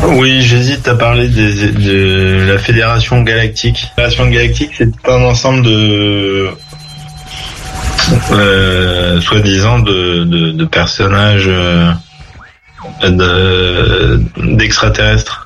Oui, j'hésite à parler de la Fédération Galactique. La Fédération Galactique, c'est un ensemble de soi-disant de personnages d'extraterrestres.